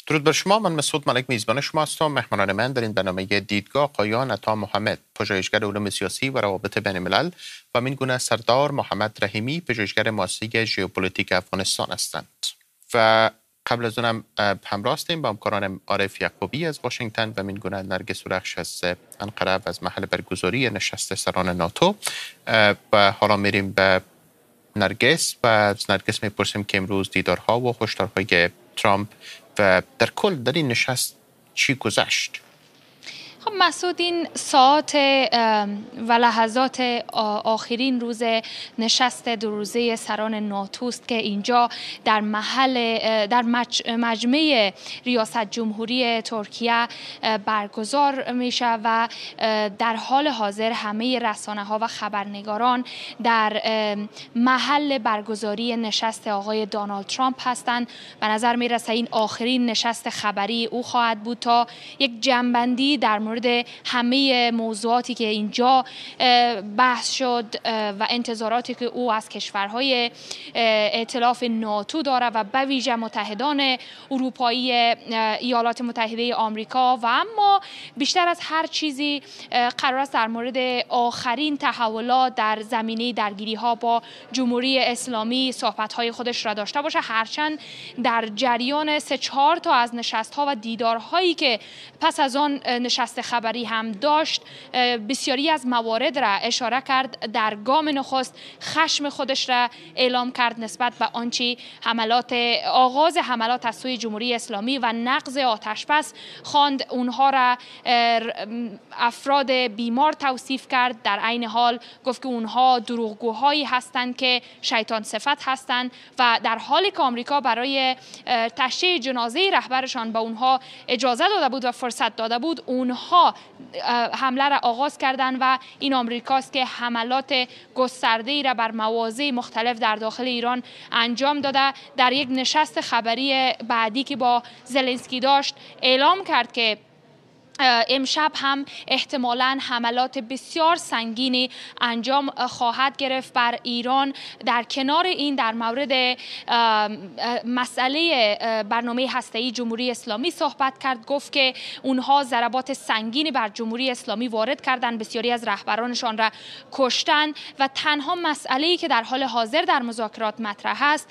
درود بر شما. من مسعود ملک میزبان شما هستم. مهمانان من در این برنامه دیدگاه آقایان عطا محمد، پژوهشگر علوم سیاسی و روابط بین الملل، و من گونه سردار محمد رحیمی، پژوهشگر مؤسسه ژئوپلیتیک افغانستان هستند. و قبل از اونم همراه هستیم با همکارانم عارف یعقوبی از واشنگتن و من گونه نرگس سورخش از انقره از محل برگزاری نشست سران ناتو. و حالا میریم به نرگس و از نرگس میپرسیم که امروز دیدارها و هشدارهای ترامپ و در کل در این نشست چی گذشت؟ خب مسعود، این ساعات و لحظات آخرین روز نشست دو روزه سران ناتو است که اینجا در مجمع ریاست جمهوری ترکیه برگزار میشه و در حال حاضر همه رسانه‌ها و خبرنگاران در محل برگزاری نشست آقای دونالد ترامپ هستند. به نظر میرسه این آخرین نشست خبری او خواهد بود تا یک جنبندی در مورد همه موضوعاتی که اینجا بحث شد و انتظاراتی که او از کشورهای ائتلاف ناتو داره و به ویژه متحدان اروپایی، ایالات متحده آمریکا، و اما بیشتر از هر چیزی قرار است در مورد آخرین تحولات در زمینه درگیری ها با جمهوری اسلامی صحبت های خودش را داشته باشه. هرچند در جریان 3-4 تا از نشست ها و دیدارهایی که پس از آن نشست خبری هم داشت، بسیاری از موارد را اشاره کرد. در گام نخست خشم خودش را اعلام کرد نسبت به آنچه آغاز حملات از سوی جمهوری اسلامی و نقض آتشبس خواند. اونها را افراد بیمار توصیف کرد. در عین حال گفت که اونها دروغگوهایی هستند که شیطان صفت هستند و در حالی که آمریکا برای تشییع جنازه رهبرشان به اونها اجازه داده بود و فرصت داده بود، اونها حمله را آغاز کردند و این آمریکاست که حملات گسترده‌ای را بر مواضع مختلف در داخل ایران انجام داده. در یک نشست خبری بعدی که با زلنسکی داشت اعلام کرد که امشب هم احتمالاً حملات بسیار سنگینی انجام خواهد گرفت بر ایران. در کنار این در مورد مسئله برنامه هسته‌ای جمهوری اسلامی صحبت کرد. گفت که اونها ضربات سنگینی بر جمهوری اسلامی وارد کردند، بسیاری از رهبرانشان را کشتند و تنها مسئله‌ای که در حال حاضر در مذاکرات مطرح است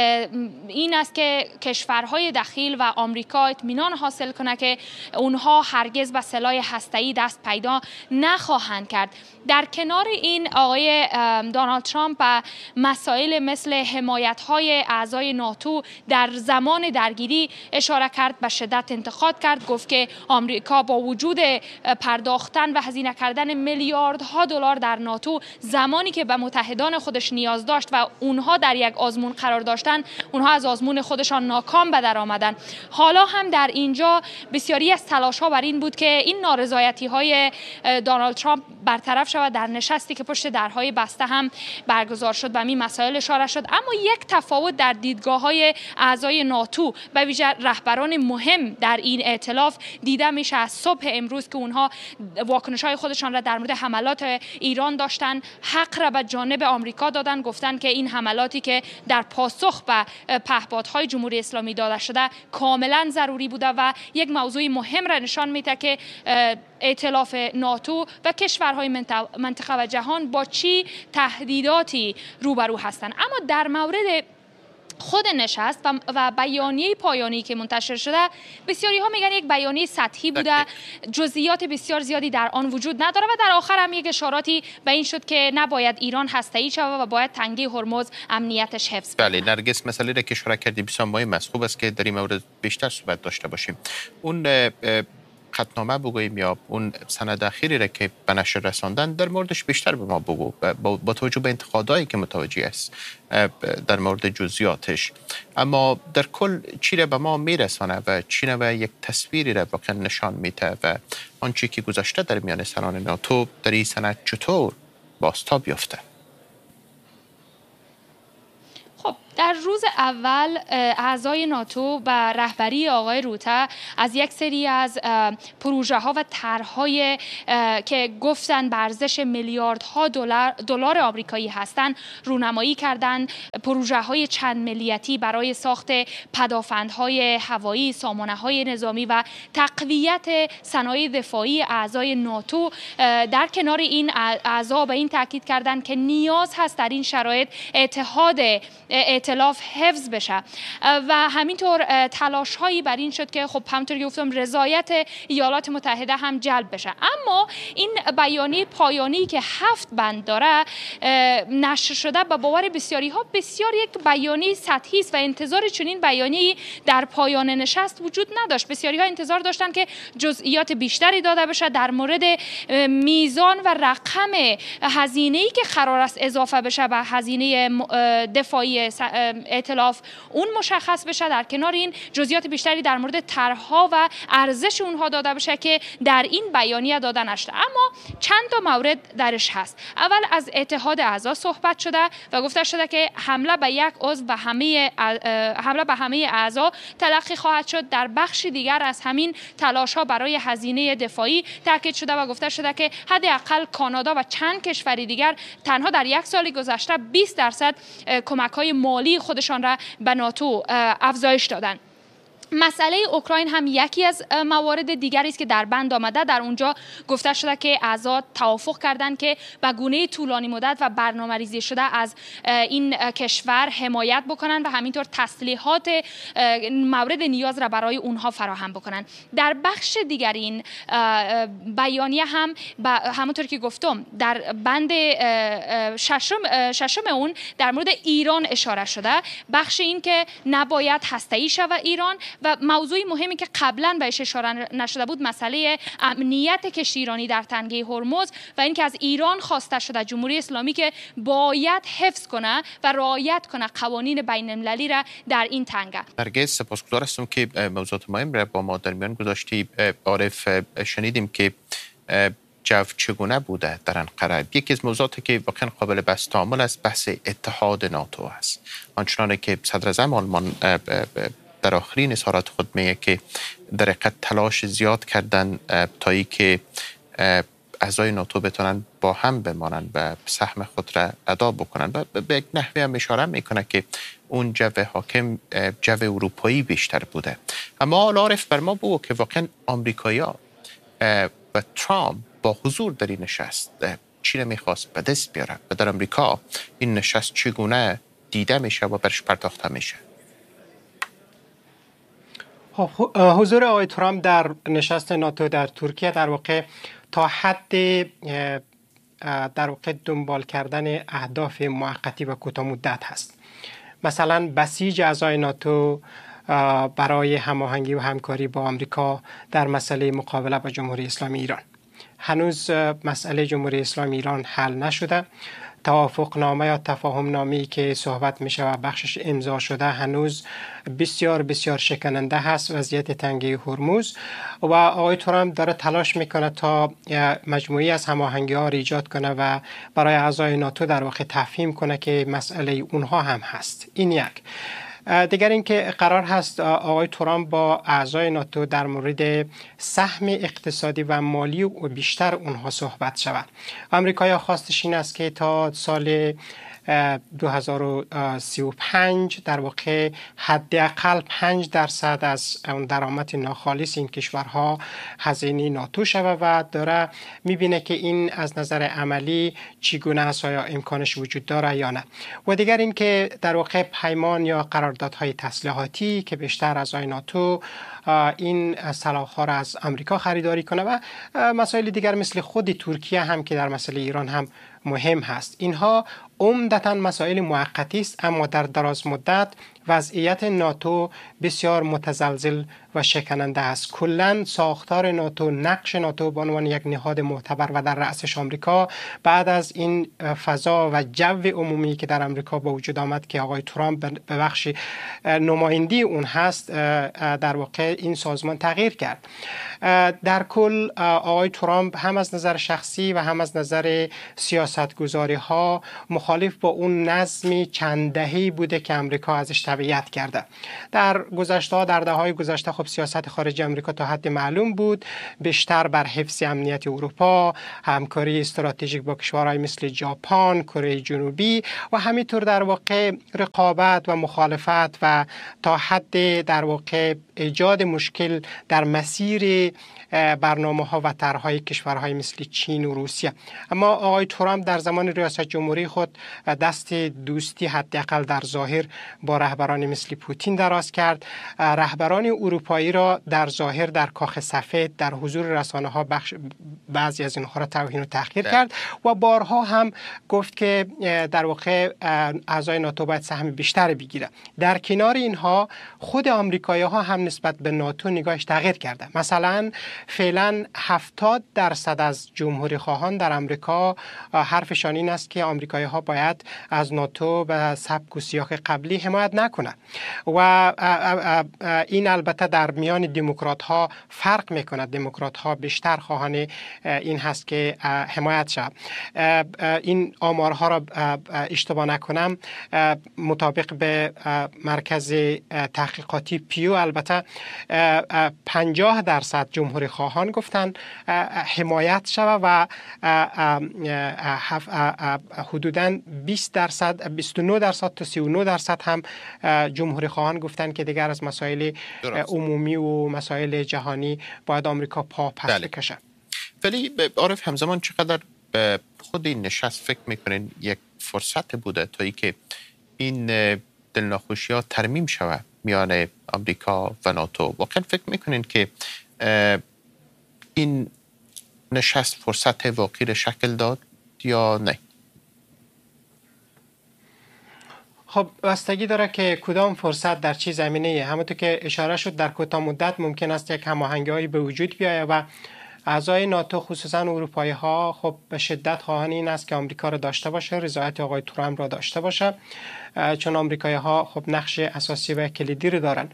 این است که کشورهای دخیل و آمریکا اطمینان حاصل کنه که اونها هرگز به سلاح هسته‌ای دست پیدا نخواهند کرد. در کنار این آقای دونالد ترامپ به مسائل مثل حمایت‌های اعضای ناتو در زمان درگیری اشاره کرد، به شدت انتقاد کرد. گفت که آمریکا با وجود پرداختن و هزینه کردن میلیاردها دلار در ناتو، زمانی که به متحدان خودش نیاز داشت و اونها در یک آزمون قرار داشتن، اونها از آزمون خودشان ناکام به در آمدن. حالا هم در اینجا بسیاری از تلاش‌ها بر این بود که این نارضایتی‌های دونالد ترامپ برطرف شود. در نشستی که پشت درهای بسته هم برگزار شد به این مسائل اشاره شد. اما یک تفاوت در دیدگاه‌های اعضای ناتو به ویژه رهبران مهم در این ائتلاف دیده میشه از صبح امروز که اونها واکنش‌های خودشان را در مورد حملات ایران داشتن، حق را به جانب آمریکا دادن. گفتن که این حملاتی که در پاسخ به پهپادهای جمهوری اسلامی داده شده کاملا ضروری بوده و یک موضوع مهم را نشان میده که ائتلاف ناتو و کشورهای منطقه و جهان با چی تهدیداتی روبرو هستند. اما در مورد خود نشست و بیانیه پایانی که منتشر شده، بسیاری ها میگن یک بیانیه سطحی بوده، جزئیات بسیار زیادی در آن وجود نداره و در آخر هم یک اشاراتی به این شد که نباید ایران هسته‌ای شود و باید تنگه هرمز امنیتش حفظ بشه. بله نرگس، مسئله را که اشاره کردی بسیار مهم است. خوب است که در این مورد بیشتر صحبت داشته باشیم. اون خطنامه بگوییم یا اون سند اخیری را که به نشر رساندن در موردش بیشتر به ما بگو، با توجه به انتقادایی که متوجه است در مورد جزئیاتش. اما در کل چی را به ما میرسانه و چی نوع یک تصویری را واقعا نشان میده و آنچه که گذشته در میان سران ناتو در این سند چطور بازتاب یافته؟ خب در روز اول اعضای ناتو و رهبری آقای روته از یک سری از پروژه ها و طرح‌های که گفتن به ارزش میلیاردها دلار آمریکایی هستند رونمایی کردند. پروژه های چند ملیتی برای ساخت پدافندهای هوایی، سامانه‌های نظامی و تقویت صنایع دفاعی اعضای ناتو. در کنار این اعضا به این تاکید کردند که نیاز هست در این شرایط اتحاد ائتلاف حفظ بشه و همینطور تلاش هایی بر این شد که خب همونطور که گفتم رضایت ایالات متحده هم جلب بشه. اما این بیانیه پایانی که 7 بند داره نشر شده به باور بسیاری ها بسیار یک بیانیه سطحی است و انتظار چنین بیانیه‌ای در پایان نشست وجود نداشت. بسیاری ها انتظار داشتن که جزئیات بیشتری داده بشه در مورد میزان و رقم هزینه‌ای که قرار است اضافه بشه به هزینه دفاعی ائتلاف اون مشخص بشه. در کنار این جزئیات بیشتری در مورد طرح‌ها و ارزش اونها داده بشه که در این بیانیه داده نشده. اما چند تا مورد درش هست. اول از اتحاد اعضا صحبت شده و گفته شده که حمله به یک عضو و حمله به همه اعضا تلقی خواهد شد. در بخش دیگر از همین تلاش‌ها برای هزینه دفاعی تاکید شده و گفته شده که حداقل کانادا و چند کشور دیگر تنها در یک سال گذشته 20% کمک‌های مالی خودشان را به ناتو افزایش دادند. مسئله اوکراین هم یکی از موارد دیگری است که در بند آمده. در اونجا گفته شده که اعضا توافق کردند که به گونه طولانی مدت و برنامه‌ریزی شده از این کشور حمایت بکنند و همینطور تسلیحات مورد نیاز را برای اونها فراهم بکنند. در بخش دیگر این بیانیه هم همونطور که گفتم در بند ششم اون در مورد ایران اشاره شده. بخش این که نباید هسته‌ای شود ایران و موضوعی مهمی که قبلا بهش اشاره نشده بود مسئله امنیت کشتیرانی در تنگه هرمز و اینکه از ایران خواسته شده جمهوری اسلامی که باید حفظ کنه و رعایت کنه قوانین بین المللی را در این تنگه. نرگس سپاسگزار هستم که موضوعات مهم را با ما در میان گذاشتی. عارف، شنیدیم که جو چگونه بوده در انقره. یکی از موضوعاتی که واقعا قابل بحث تأمل است بحث اتحاد ناتو است. آنچنانه که صدراعظم آلمان در آخرین اظهارات خود میگه که در حقیقت تلاش زیاد کردن تا ای که اعضای ناتو بتونن با هم بمانند و سهم خود را ادا بکنن و به یک نحوه هم اشاره میکنه که اون جو حاکم جو اروپایی بیشتر بوده. اما حالا عارف بر ما بگو که واقعا آمریکایی‌ها و ترامپ با حضور در این نشست چی را میخواست به دست بیاره و در آمریکا این نشست چگونه دیده میشه و برش پرداخته میشه؟ حضور آقای ترامپ در نشست ناتو در ترکیه در واقع تا حد در واقع دنبال کردن اهداف موقتی و کوتاه مدت هست. مثلا بسیج اعضای ناتو برای هماهنگی و همکاری با آمریکا در مسئله مقابله با جمهوری اسلامی ایران. هنوز مسئله جمهوری اسلامی ایران حل نشده. توافق نامه یا تفاهم نامه‌ای که صحبت میشه و بخشش امضا شده هنوز بسیار بسیار شکننده هست وضعیت تنگه هرمز و آقای ترامپ داره تلاش میکنه تا مجموعی از هماهنگی‌ها را ایجاد کنه و برای اعضای ناتو در واقع تفهیم کنه که مسئله اونها هم هست. این یک. دیگر اینکه قرار هست آقای ترامپ با اعضای ناتو در مورد سهم اقتصادی و مالی و بیشتر اونها صحبت شود. آمریکایی‌ها خواستش این است که تا سال 2035 در واقع حداقل 5% از اون درآمد ناخالص این کشورها هزینه ناتو شود و داره میبینه که این از نظر عملی چگونه است، آیا امکانش وجود داره یا نه. و دیگر این که در واقع پیمان یا قراردادهای تسلیحاتی که بیشتر از ناتو این سلاح‌ها را از آمریکا خریداری کنه و مسائل دیگر مثل خود ترکیه هم که در مسئله ایران هم مهم هست. اینها عمدتاً مسائل موقتی است، اما در دراز مدت وضعیت ناتو بسیار متزلزل و شکننده است. کلاً ساختار ناتو، نقش ناتو به عنوان یک نهاد معتبر و در رأسش آمریکا بعد از این فضا و جو عمومی که در آمریکا با وجود آمد که آقای ترامپ به بخش نمایندی اون هست، در واقع این سازمان تغییر کرد. در کل آقای ترامپ هم از نظر شخصی و هم از نظر سیاستگذاری ها مخالف با اون نظم چند دهه‌ای بوده که امریکا ازش تبعیت کرده. در دهه‌های گذشته خب سیاست خارجی امریکا تا حد معلوم بود، بیشتر بر حفظ امنیت اروپا، همکاری استراتژیک با کشورهای مثل ژاپن، کره جنوبی و همینطور در واقع رقابت و مخالفت و تا حد در واقع ایجاد مشکل در مسیر برنامه‌ها و طرح‌های کشورهای مثل چین و روسیه. اما آقای ترامپ در زمان ریاست جمهوری خود دست دوستی حداقل در ظاهر با رهبران مثل پوتین دراز کرد. رهبران اروپایی را در ظاهر در کاخ سفید در حضور رسانه‌ها بعضی از اینها را توهین و تحقیر کرد و بارها هم گفت که در واقع اعضای ناتو باید سهم بیشتر بگیره. در کنار اینها خود آمریکایی‌ها هم نسبت به ناتو نگاهش تغییر کرده. مثلا فعلا 70% از جمهوری خواهان در آمریکا حرفشان این است که آمریکایی‌ها باید از ناتو به سبک و سیاق قبلی حمایت نکنند و این البته در میان دموکرات‌ها فرق می‌کند. دموکرات‌ها بیشتر خواهان این هست که حمایت شود. این آمارها را اشتباه نکنم مطابق به مرکز تحقیقاتی پیو البته 50% جمهوری خواهان گفتن حمایت شود و حدوداً 29% تا 39% هم جمهوری خواهان گفتن که دیگر از مسائل عمومی و مسائل جهانی باید آمریکا پا پس بکشه. ولی عارف همزمان چقدر به خود این نشست فکر میکنین یک فرصت بوده تا ای که این دلناخوشی‌ها ترمیم شود میان آمریکا و ناتو؟ واقعا فکر میکنین که این نشست فرصت واقعی شکل داد یا نه؟ خب بستگی داره که کدام فرصت در چه زمینه‌ای. همونطور که اشاره شد در کوتاه مدت ممکن است یک هماهنگی‌هایی به وجود بیاید و اعضای ناتو خصوصا اروپایی ها خب به شدت خواهان این است که آمریکا را داشته باشه، رضایت آقای ترامپ را داشته باشه، چون آمریکایی ها خب نقش اساسی و کلیدی رو دارن.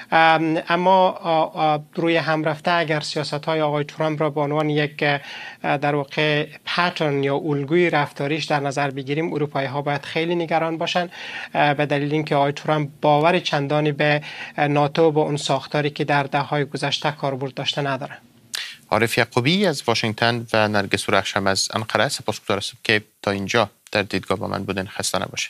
اما روی هم رفته اگر سیاست های آقای ترامپ را به عنوان یک در واقع پترن یا الگوی رفتاریش در نظر بگیریم، اروپایی ها باید خیلی نگران باشن به دلیل اینکه آقای ترامپ باور چندانی به ناتو با اون ساختاری که در دهه‌های گذشته کاربرد داشته نداره. عارف یعقوبی از واشنگتن و نرگس رخشم از انقره سپاسگزار هستم که تا اینجا در دیدگاه با من بودن. خسته نباشید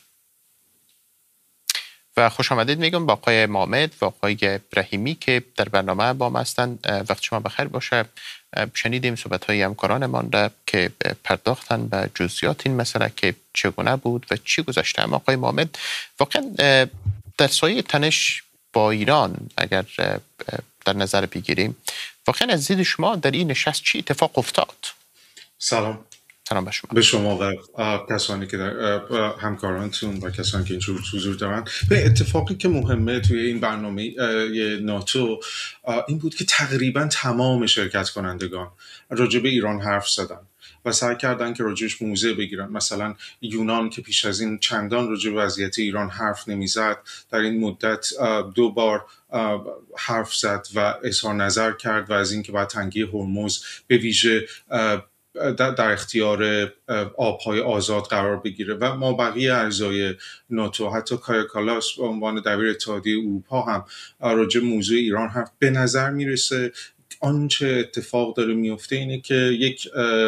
و خوش آمدید میگم با آقای محمد و آقای رحیمی که در برنامه با ما هستند. وقت شما بخیر باشه. شنیدیم صحبت‌های همکارانمان را که پرداختن به جزئیات این مسئله که چگونه بود و چی گذشته. اما آقای محمد واقعا در سایه تنش با ایران اگر در نظر بگیریم، واقعا از دید شما در این نشست چی اتفاق افتاد؟ سلام به شما و کسانی که در همکارانتون و کسانی که اینجور حضور دارن. به اتفاقی که مهمه توی این برنامه ناتو این بود که تقریبا تمام شرکت کنندگان راجع به ایران حرف زدن و سعی کردن که راجعش موضع بگیرن. مثلا یونان که پیش از این چندان راجع به وضعیت ایران حرف نمیزد، در این مدت 2 بار حرف زد و اظهار نظر کرد و از اینکه باید تنگی هرمز به ویژه در اختیار آبهای آزاد قرار بگیره و ما بقیه اعضای ناتو، حتی کایا کالاس به عنوان دبیر اتحادیه اروپا هم راجع به موضوع ایران حرف. به نظر میرسه آنچه اتفاق داره میفته اینه که یک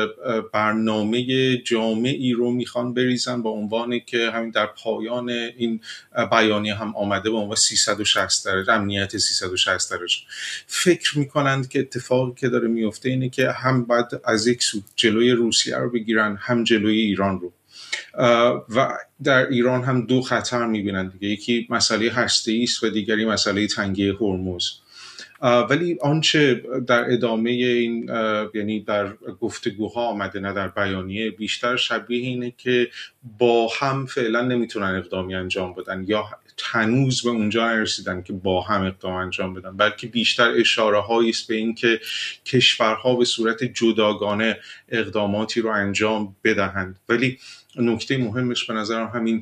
برنامه جامعی رو میخوان بریزن با عنوانی که همین در پایان این بیانیه هم آمده با عنوان 360 درجه امنیت 360 درجه. فکر میکنند که اتفاقی که داره میفته اینه که هم باید از یک سو جلوی روسیه رو بگیرن، هم جلوی ایران رو. و در ایران هم 2 خطر میبینند دیگه، یکی مسئله هسته‌ای است و دیگری مسئله تنگی هرمز. ولی آنچه در ادامه این یعنی در گفتگوها آمده نه در بیانیه، بیشتر شبیه اینه که با هم فعلا نمیتونن اقدامی انجام بدن یا هنوز به اونجا نرسیدن که با هم اقدام انجام بدن، بلکه بیشتر اشاره هایی است به این که کشورها به صورت جداگانه اقداماتی رو انجام بدهند. ولی نکته مهمش به نظرم همین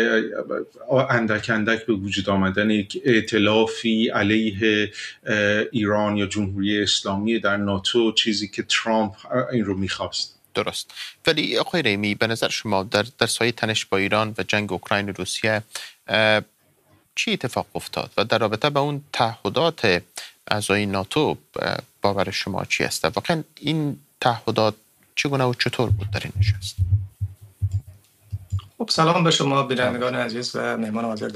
اندک اندک به وجود آمدن یک ائتلافی علیه ایران یا جمهوری اسلامی در ناتو، چیزی که ترامپ این رو میخواست. درست. ولی آقای رحیمی به نظر شما در سایه تنش با ایران و جنگ اوکراین و روسیه چی اتفاق افتاد و در رابطه با اون تعهدات اعضای ناتو باور شما چی است؟ واقعا این تعهدات چگونه و چطور بود در این نشست؟ خب سلام به شما بینندگان عزیز و مهمان حاضر